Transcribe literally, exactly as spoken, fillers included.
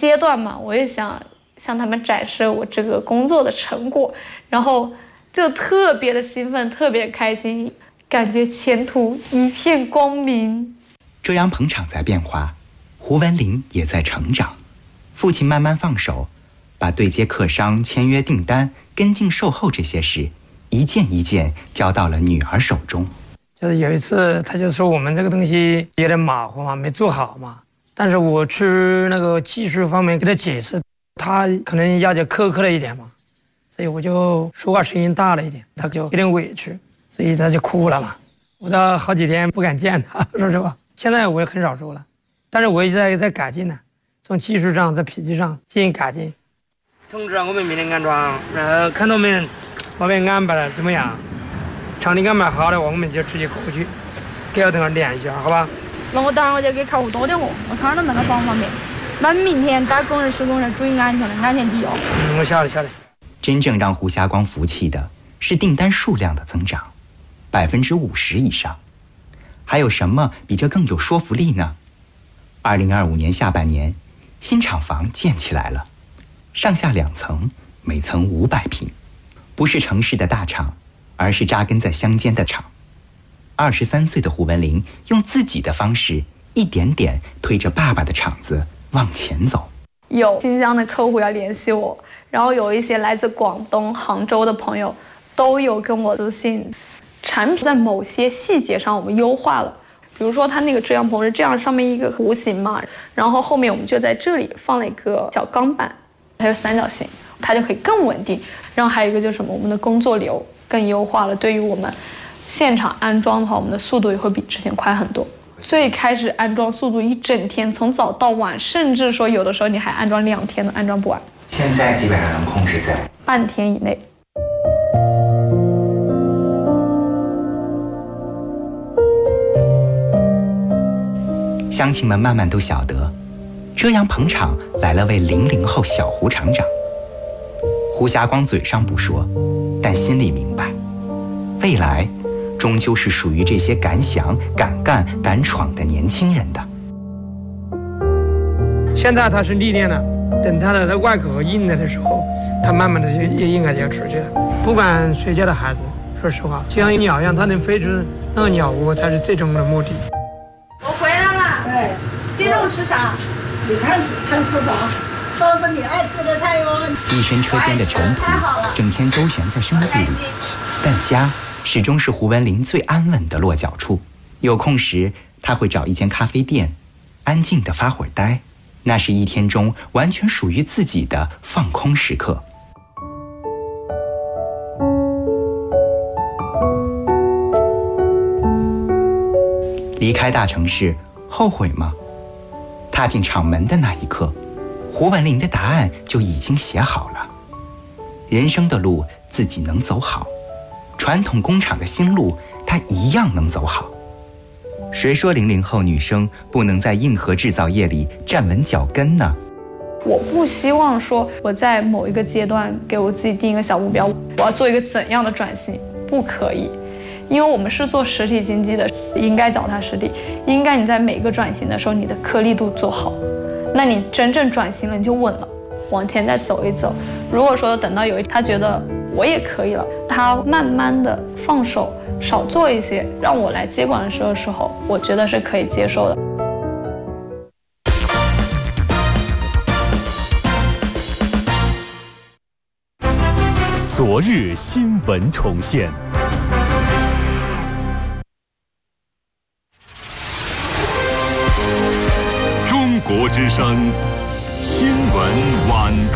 阶段嘛，我也想向他们展示我这个工作的成果，然后就特别的兴奋，特别开心，感觉前途一片光明。 遮阳棚厂在变化，胡文林也在成长。父亲慢慢放手，把对接客商、签约订单、跟进售后这些事一件一件交到了女儿手中。 就是有一次他就说我们这个东西有点马虎嘛，没做好嘛，但是我去那个技术方面给他解释，他可能要求苛刻了一点嘛，所以我就说话声音大了一点，他就有点委屈，所以他就哭了嘛。我到好几天不敢见他，说实话，现在我也很少说了，但是我一直在在改进呢，从技术上在脾气上进行改进。通知我们明天安装，然后看到我们那边安排了怎么样，场地安排好的话，我们就直接过去，给我等会儿联系一下，好吧？ 那我当然我就给客户多点货，我看到那个方不方便。那明天打工人施工人注意安全的，安全第一哦。 嗯，我晓得晓得。 真正让胡霞光服气的是订单数量的增长，百分之五十以上。还有什么比这更有说服力呢？二零二五年下半年，新厂房建起来了，上下两层，每层五百平，不是城市的大厂，而是扎根在乡间的厂。二十三岁的胡文林用自己的方式，一点点推着爸爸的厂子往前走。 有新疆的客户要联系我，然后有一些来自广东、杭州的朋友都有跟我私信。产品在某些细节上我们优化了，比如说它那个遮阳棚是这样，上面一个弧形嘛，然后后面我们就在这里放了一个小钢板，它有三角形，它就可以更稳定。然后还有一个就是什么，我们的工作流更优化了，对于我们现场安装的话，我们的速度也会比之前快很多。所以开始安装速度一整天，从早到晚，甚至说有的时候你还安装两天都安装不完。 现在基本上能控制在半天以内。 乡亲们慢慢都晓得，遮阳棚厂来了位零零后小胡厂长。胡霞光嘴上不说，但心里明白，未来终究是属于这些敢想、敢干、敢闯的年轻人的。 现在他是历练了，等他的外壳硬了的时候，他慢慢的就也应该就要出去了。不管谁家的孩子，说实话，就像鸟一样，它能飞出那个鸟窝才是最终的目的。 我回来了。哎，今中午吃啥？ 你看看吃啥，都是你爱吃的菜哟。 一身车间的尘土，整天周旋在生活里，但家始终是胡文林最安稳的落脚处。有空时，他会找一间咖啡店，安静地发会儿呆，那是一天中完全属于自己的放空时刻。离开大城市，后悔吗？踏进厂门的那一刻，胡文林的答案就已经写好了。人生的路自己能走好，传统工厂的新路他一样能走好。谁说零零后女生不能在硬核制造业里站稳脚跟呢？ 我不希望说我在某一个阶段给我自己定一个小目标，我要做一个怎样的转型，不可以。因为我们是做实体经济的，应该脚踏实地，应该你在每个转型的时候，你的颗粒度做好，那你真正转型了，你就稳了，往前再走一走。如果说等到有一他觉得我也可以了，他慢慢的放手，少做一些，让我来接管的时候时候，我觉得是可以接受的。 昨日新闻重现。中国之声新闻晚